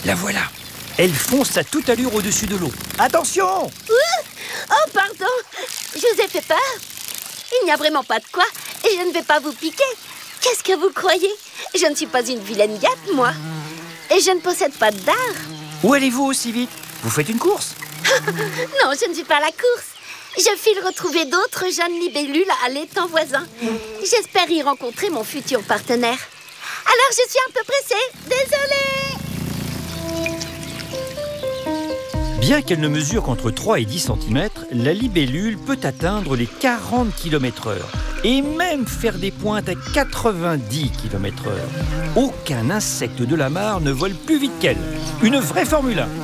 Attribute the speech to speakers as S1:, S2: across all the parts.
S1: La voilà. Elle fonce à toute allure au-dessus de l'eau. Attention!
S2: Oh, pardon, je vous ai fait peur. Il n'y a vraiment pas de quoi et je ne vais pas vous piquer. Qu'est-ce que vous croyez? Je ne suis pas une vilaine guêpe, moi. Et je ne possède pas de dard.
S1: Où allez-vous aussi vite? Vous faites une course?
S2: Non, je ne suis pas à la course. Je file retrouver d'autres jeunes libellules à l'étang voisin. J'espère y rencontrer mon futur partenaire. Alors, je suis un peu pressée. Désolée.
S1: Bien qu'elle ne mesure qu'entre 3 et 10 cm, la libellule peut atteindre les 40 km/h et même faire des pointes à 90 km/h. Aucun insecte de la mare ne vole plus vite qu'elle. Une vraie Formule 1.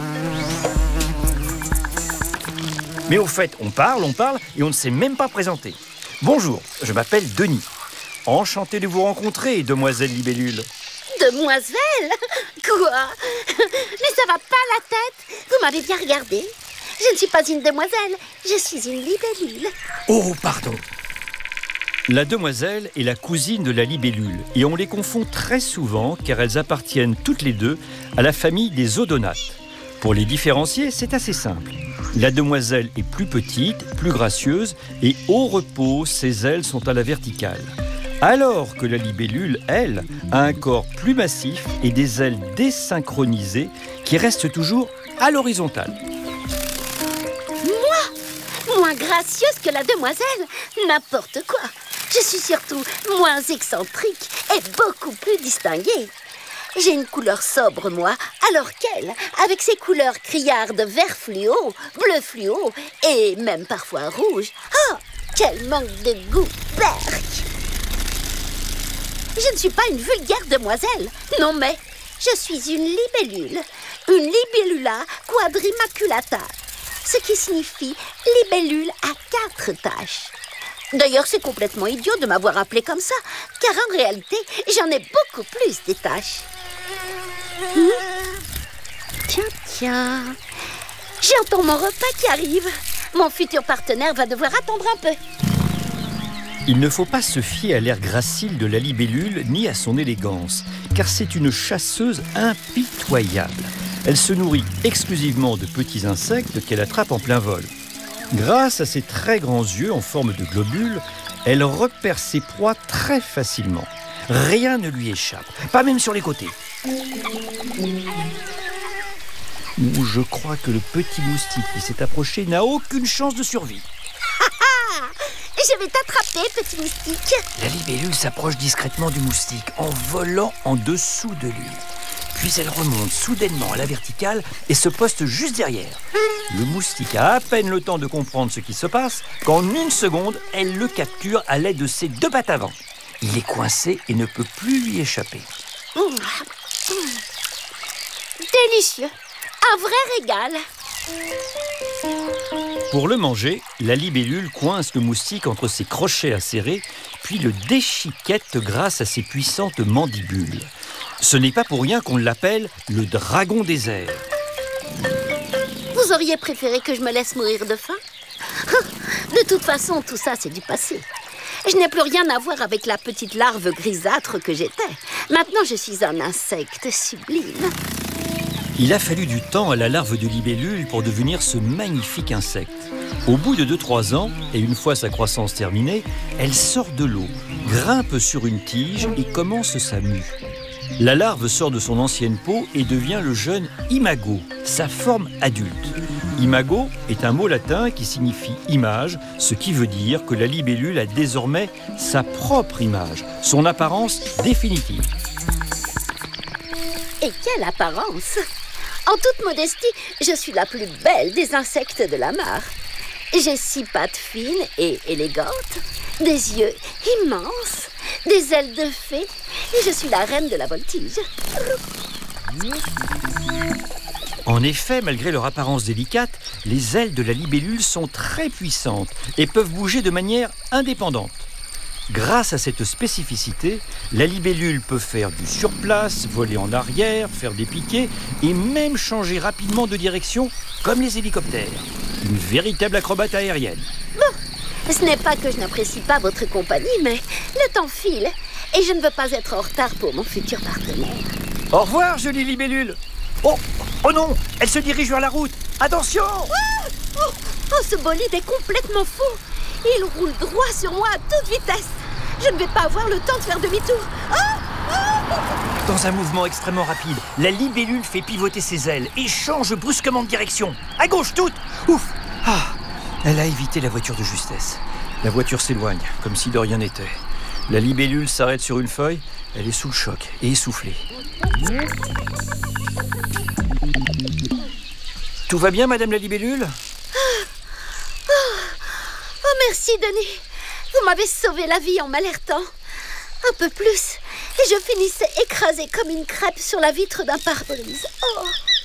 S1: Mais au fait, on parle et on ne s'est même pas présenté. Bonjour, je m'appelle Denis. Enchanté de vous rencontrer, demoiselle libellule.
S2: Demoiselle? Quoi? Mais ça va pas la tête? Vous m'avez bien regardé. Je ne suis pas une demoiselle, je suis une libellule.
S1: Oh, pardon. La demoiselle est la cousine de la libellule et on les confond très souvent car elles appartiennent toutes les deux à la famille des odonates. Pour les différencier, c'est assez simple. La demoiselle est plus petite, plus gracieuse et au repos, ses ailes sont à la verticale. Alors que la libellule, elle, a un corps plus massif et des ailes désynchronisées qui restent toujours à l'horizontale.
S2: Moi? Moins gracieuse que la demoiselle? N'importe quoi. Je suis surtout moins excentrique et beaucoup plus distinguée. J'ai une couleur sobre, moi, alors qu'elle, avec ses couleurs criardes vert fluo, bleu fluo et même parfois rouge. Oh, quel manque de goût, berk! Je ne suis pas une vulgaire demoiselle, non mais je suis une libellule, une libellula quadrimaculata, ce qui signifie libellule à 4 taches. D'ailleurs, c'est complètement idiot de m'avoir appelée comme ça, car en réalité, j'en ai beaucoup plus des taches. Tiens, j'entends mon repas qui arrive. Mon futur partenaire va devoir attendre un peu.
S1: Il ne faut pas se fier à l'air gracile de la libellule ni à son élégance, car c'est une chasseuse impitoyable. Elle se nourrit exclusivement de petits insectes qu'elle attrape en plein vol. Grâce à ses très grands yeux en forme de globules, elle repère ses proies très facilement. Rien ne lui échappe, pas même sur les côtés. Je crois que le petit moustique qui s'est approché n'a aucune chance de survie.
S2: Je vais t'attraper, petit moustique.
S1: La libellule s'approche discrètement du moustique en volant en dessous de lui. Puis elle remonte soudainement à la verticale et se poste juste derrière. Le moustique a à peine le temps de comprendre ce qui se passe qu'en une seconde, elle le capture à l'aide de ses 2 pattes avant. Il est coincé et ne peut plus lui échapper.
S2: Délicieux. Un vrai régal.
S1: Pour le manger, la libellule coince le moustique entre ses crochets acérés, puis le déchiquette grâce à ses puissantes mandibules. Ce n'est pas pour rien qu'on l'appelle le dragon des airs.
S2: Vous auriez préféré que je me laisse mourir de faim? De toute façon, tout ça, c'est du passé. Je n'ai plus rien à voir avec la petite larve grisâtre que j'étais. Maintenant, je suis un insecte sublime.
S1: Il a fallu du temps à la larve de libellule pour devenir ce magnifique insecte. Au bout de 2-3 ans, et une fois sa croissance terminée, elle sort de l'eau, grimpe sur une tige et commence sa mue. La larve sort de son ancienne peau et devient le jeune imago, sa forme adulte. Imago est un mot latin qui signifie image, ce qui veut dire que la libellule a désormais sa propre image, son apparence définitive.
S2: Et quelle apparence! En toute modestie, je suis la plus belle des insectes de la mare. J'ai 6 pattes fines et élégantes, des yeux immenses, des ailes de fée, et je suis la reine de la voltige.
S1: En effet, malgré leur apparence délicate, les ailes de la libellule sont très puissantes et peuvent bouger de manière indépendante. Grâce à cette spécificité, la libellule peut faire du surplace, voler en arrière, faire des piquets et même changer rapidement de direction comme les hélicoptères. Une véritable acrobate aérienne.
S2: Bon, ce n'est pas que je n'apprécie pas votre compagnie, mais le temps file et je ne veux pas être en retard pour mon futur partenaire.
S1: Au revoir, jolie libellule. Oh, oh non, elle se dirige vers la route. Attention!
S2: Oh, ce bolide est complètement fou. Il roule droit sur moi à toute vitesse. Je ne vais pas avoir le temps de faire demi-tour.
S1: Dans un mouvement extrêmement rapide, la libellule fait pivoter ses ailes et change brusquement de direction. À gauche, toute! Ouf! Ah, elle a évité la voiture de justesse. La voiture s'éloigne, comme si de rien n'était. La libellule s'arrête sur une feuille. Elle est sous le choc et essoufflée. Tout va bien, madame la libellule?
S2: Oh, merci, Denis. Vous m'avez sauvé la vie en m'alertant. Un peu plus, et je finissais écrasée comme une crêpe sur la vitre d'un pare-brise. Oh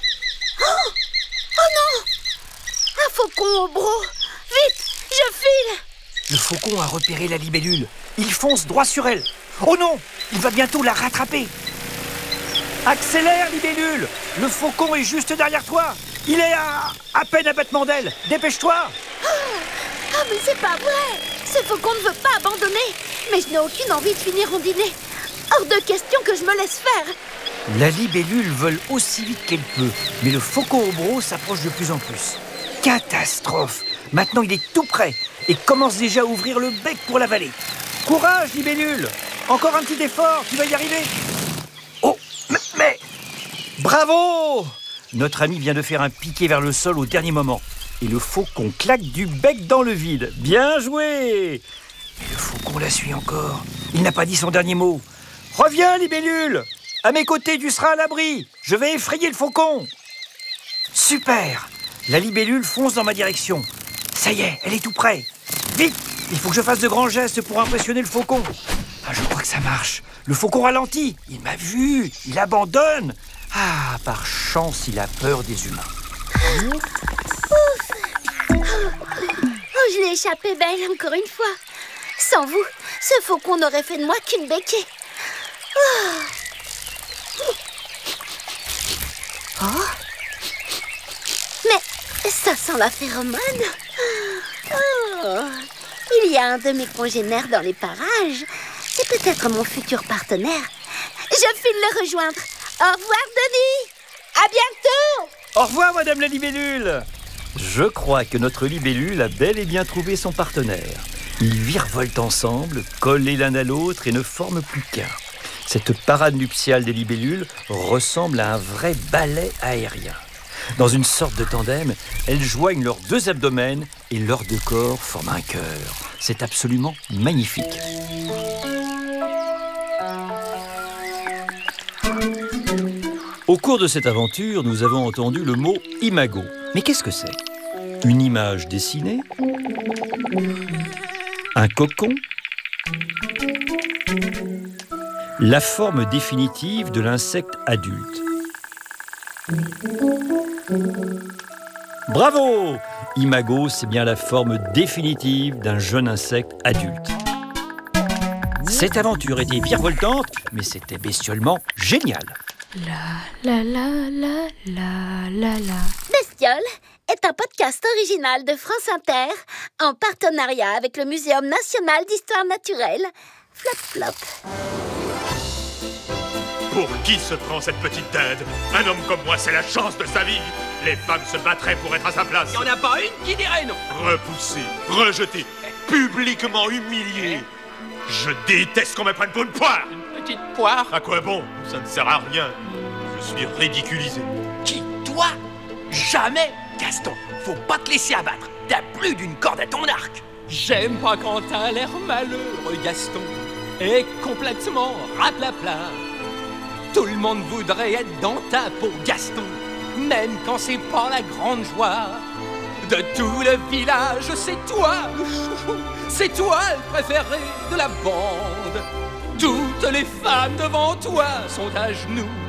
S2: non! Un faucon au bro! Vite, je file!
S1: Le faucon a repéré la libellule. Il fonce droit sur elle. Oh non! Il va bientôt la rattraper. Accélère, libellule! Le faucon est juste derrière toi. Il est à peine un battement d'aile. Dépêche-toi!
S2: Ah, mais c'est pas vrai! Ce faucon ne veut pas abandonner. Mais je n'ai aucune envie de finir en dîner. Hors de question que je me laisse faire.
S1: La libellule vole aussi vite qu'elle peut, mais le faucon au bro s'approche de plus en plus. Catastrophe! Maintenant, il est tout près et commence déjà à ouvrir le bec pour l'avaler. Courage, libellule! Encore un petit effort, tu vas y arriver. Oh, mais... Bravo! Notre ami vient de faire un piqué vers le sol au dernier moment. Et le faucon claque du bec dans le vide. Bien joué! Et le faucon la suit encore. Il n'a pas dit son dernier mot. Reviens, libellule! À mes côtés, tu seras à l'abri. Je vais effrayer le faucon. Super! La libellule fonce dans ma direction. Ça y est, elle est tout près. Vite! Il faut que je fasse de grands gestes pour impressionner le faucon. Ah, je crois que ça marche. Le faucon ralentit. Il m'a vu. Il abandonne. Ah, par chance, il a peur des humains.
S2: Oh, je l'ai échappé belle encore une fois. Sans vous, ce faucon n'aurait fait de moi qu'une béquille. Oh. Mais ça sent la phéromone. Oh. Il y a un de mes congénères dans les parages. C'est peut-être mon futur partenaire. Je file le rejoindre. Au revoir, Denis. À bientôt.
S1: Au revoir, madame la libellule. Je crois que notre libellule a bel et bien trouvé son partenaire. Ils virevoltent ensemble, collés l'un à l'autre et ne forment plus qu'un. Cette parade nuptiale des libellules ressemble à un vrai ballet aérien. Dans une sorte de tandem, elles joignent leurs deux abdomens et leurs deux corps forment un cœur. C'est absolument magnifique. Au cours de cette aventure, nous avons entendu le mot « imago ». Mais qu'est-ce que c'est? Une image dessinée? Un cocon? La forme définitive de l'insecte adulte. Bravo! Imago, c'est bien la forme définitive d'un jeune insecte adulte. Cette aventure était virevoltante, mais c'était bestiolement génial.
S3: La la la la la la la.
S2: Bestiole est un podcast original de France Inter en partenariat avec le Muséum national d'histoire naturelle. Flop flop.
S4: Pour qui se prend cette petite dinde? Un homme comme moi, c'est la chance de sa vie. Les femmes se battraient pour être à sa place.
S5: Il n'y en a pas une qui dirait non.
S4: Repoussé, rejeté, publiquement humilié. Je déteste qu'on me prenne pour une poire.
S5: Une petite poire.
S4: À quoi bon? Ça ne sert à rien. Je suis ridiculisé.
S5: Qui, toi? Jamais, Gaston. Faut pas te laisser abattre. T'as plus d'une corde à ton arc. J'aime pas quand t'as l'air malheureux, Gaston. Et complètement raplapla. Tout le monde voudrait être dans ta peau, Gaston. Même quand c'est pas la grande joie. De tout le village, c'est toi le chouchou. C'est toi le préféré de la bande. Toutes les femmes devant toi sont à genoux.